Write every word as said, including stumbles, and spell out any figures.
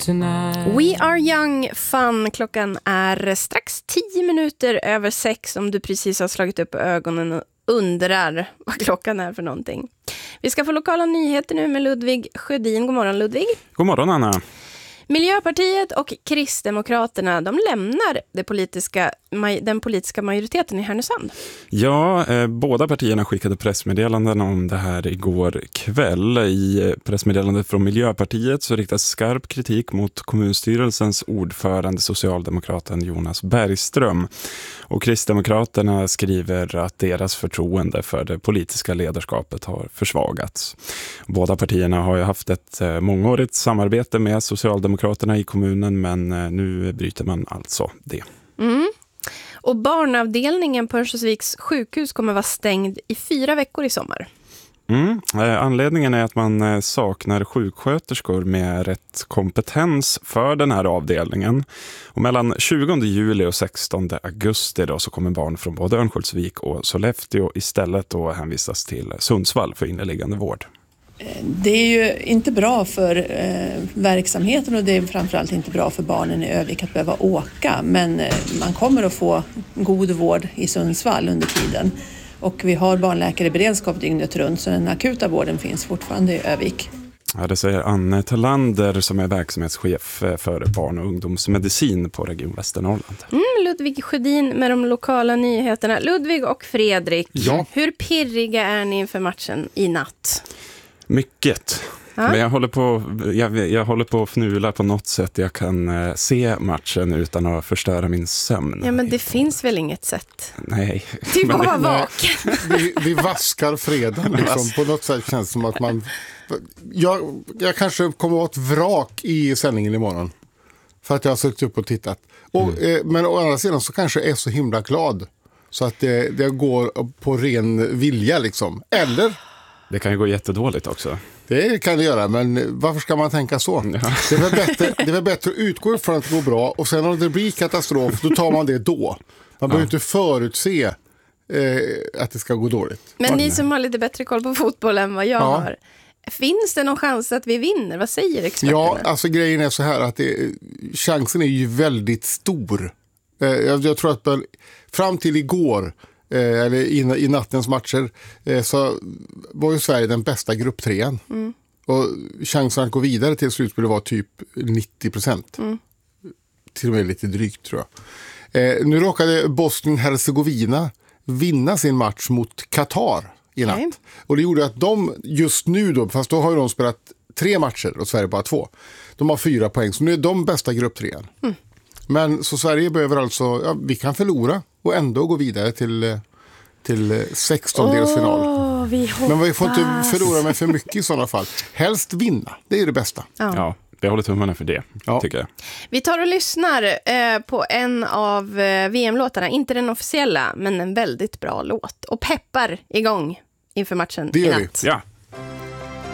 tonight. We are young fun. Klockan är strax tio minuter över sex om du precis har slagit upp ögonen och undrar vad klockan är för någonting. Vi ska få lokala nyheter nu med Ludvig Sjödin. God morgon Ludvig. God morgon Anna. Miljöpartiet och Kristdemokraterna, de lämnar det politiska, den politiska majoriteten i Härnösand. Ja, eh, båda partierna skickade pressmeddelanden om det här igår kväll. I pressmeddelandet från Miljöpartiet så riktas skarp kritik mot kommunstyrelsens ordförande socialdemokraten Jonas Bergström. Och Kristdemokraterna skriver att deras förtroende för det politiska ledarskapet har försvagats. Båda partierna har ju haft ett eh, mångårigt samarbete med Socialdemokraterna i kommunen, men eh, nu bryter man alltså det. Mm. Och barnavdelningen på Örnsköldsviks sjukhus kommer vara stängd i fyra veckor i sommar. Mm. Eh, anledningen är att man eh, saknar sjuksköterskor med rätt kompetens för den här avdelningen. Och mellan tjugonde juli och sextonde augusti då, så kommer barn från både Örnsköldsvik och Sollefteå istället då hänvisas till Sundsvall för inneliggande vård. Det är ju inte bra för eh, verksamheten och det är framförallt inte bra för barnen i Övik att behöva åka. Men eh, man kommer att få god vård i Sundsvall under tiden. Och vi har barnläkare i beredskap dygnet runt så den akuta vården finns fortfarande i Övik. Ja, det säger Anne Talander som är verksamhetschef för barn- och ungdomsmedicin på Region Västernorrland. Mm, Ludvig Sjödin med de lokala nyheterna. Ludvig och Fredrik, ja. Hur pirriga är ni inför matchen i natt? Mycket. Ja. Men jag håller på jag, jag håller på att fnula på något sätt. Jag kan eh, se matchen utan att förstöra min sömn. Ja, men det finns väl inget sätt? Nej. Du Men bara det- vaken. Vi, vi vaskar freden liksom. På något sätt känns det som att man... Jag, jag kanske kommer att vara ett vrak i sändningen imorgon. För att jag har suttit upp och tittat. Och, Mm. eh, men å andra sidan så kanske jag är så himla glad. Så att det, det går på ren vilja liksom. Eller... Det kan ju gå jättedåligt också. Det kan det göra, men varför ska man tänka så? Ja. Det är väl bättre, det är väl bättre att utgå från att det går bra och sen om det blir katastrof, då tar man det då. Man behöver inte förutse eh, att det ska gå dåligt. Men Man, ni som har lite bättre koll på fotboll än vad jag Ja. har. Finns det någon chans att vi vinner? Vad säger experterna? Ja, alltså grejen är så här att det, chansen är ju väldigt stor. Eh, jag, jag tror att fram till igår, eh, eller i, i nattens matcher, eh, så var ju Sverige den bästa grupptrean. Mm. Och chansen att gå vidare till slutspelet var typ nittio procent. Mm. Till och med lite drygt tror jag. Eh, nu råkade Bosnien-Herzegovina vinna sin match mot Qatar i natt. Okay. Och det gjorde att de just nu då, fast då har ju de spelat tre matcher och Sverige bara två. De har fyra poäng, så nu är de bästa grupptrean. Mm. Men så Sverige behöver alltså, ja, vi kan förlora och ändå gå vidare till, till sextondelsfinal. Åh, vi hoppas. Men vi får inte förlora med för mycket i sådana fall. Helst vinna, det är det bästa. Ja. Ja, jag håller tummarna för det, Ja. tycker jag. Vi tar och lyssnar eh, på en av eh, V M-låtarna. Inte den officiella, men en väldigt bra låt. Och peppar igång inför matchen Det i gör vi. natt. Ja.